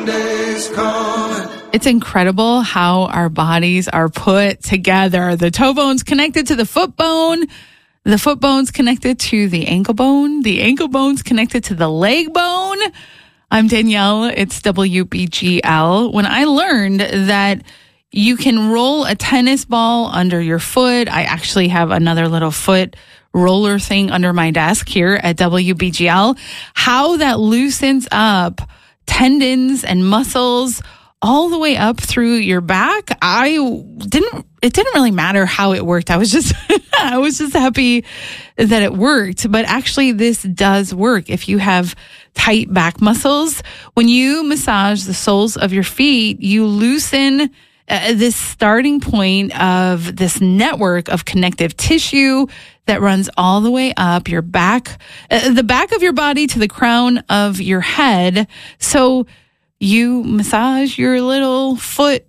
It's incredible how our bodies are put together. The toe bone's connected to the foot bone. The foot bone's connected to the ankle bone. The ankle bone's connected to the leg bone. I'm Danielle. It's WBGL. When I learned that you can roll a tennis ball under your foot, I actually have another little foot roller thing under my desk here at WBGL, how that loosens up tendons and muscles all the way up through your back. It didn't really matter how it worked. I was just happy that it worked. But actually this does work. If you have tight back muscles, when you massage the soles of your feet, you loosen this starting point of this network of connective tissue that runs all the way up your back, the back of your body to the crown of your head. So you massage your little foot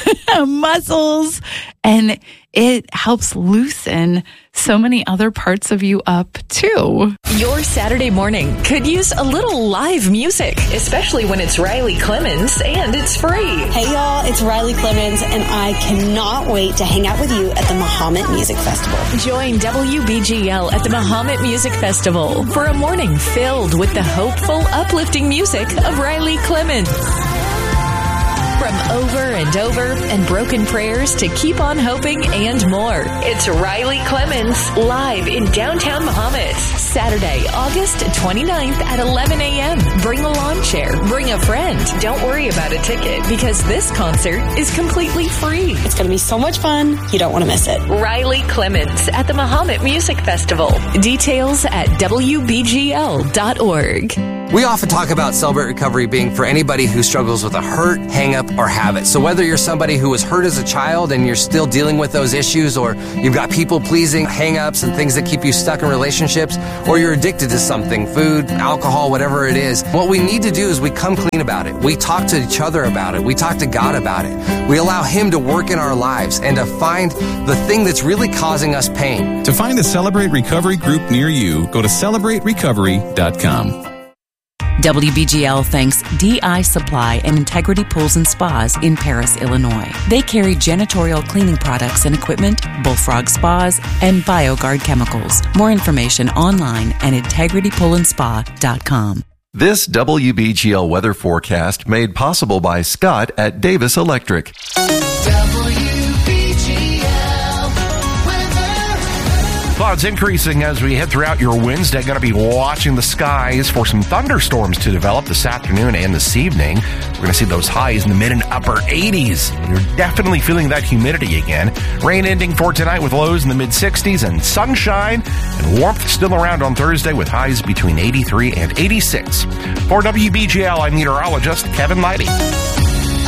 muscles and it helps loosen so many other parts of you up too. Your Saturday morning could use a little live music, especially when it's Riley Clemmons and it's free. Hey y'all, it's Riley Clemmons and I cannot wait to hang out with you at the Mahomet Music Festival. Join WBGL at the Mahomet Music Festival for a morning filled with the hopeful, uplifting music of Riley Clemmons. From over and over and broken prayers to keep on hoping and more. It's Riley Clemmons live in downtown Mahomet. Saturday, August 29th at 11 a.m. Bring a lawn chair. Bring a friend. Don't worry about a ticket because this concert is completely free. It's going to be so much fun. You don't want to miss it. Riley Clemmons at the Mahomet Music Festival. Details at WBGL.org. We often talk about Celebrate Recovery being for anybody who struggles with a hurt, hang-up, or habit. So whether you're somebody who was hurt as a child and you're still dealing with those issues, or you've got people-pleasing hang-ups and things that keep you stuck in relationships, or you're addicted to something, food, alcohol, whatever it is, what we need to do is we come clean about it. We talk to each other about it. We talk to God about it. We allow Him to work in our lives and to find the thing that's really causing us pain. To find a Celebrate Recovery group near you, go to CelebrateRecovery.com. WBGL thanks DI Supply and Integrity Pools and Spas in Paris, Illinois. They carry janitorial cleaning products and equipment, Bullfrog Spas, and BioGuard chemicals. More information online at integritypoolandspa.com. This WBGL weather forecast made possible by Scott at Davis Electric. Clouds increasing as we head throughout your Wednesday. Going to be watching the skies for some thunderstorms to develop this afternoon and this evening. We're going to see those highs in the mid and upper 80s. You're definitely feeling that humidity again. Rain ending for tonight with lows in the mid 60s and sunshine and warmth still around on Thursday with highs between 83 and 86. For WBGL, I'm meteorologist Kevin Leidy.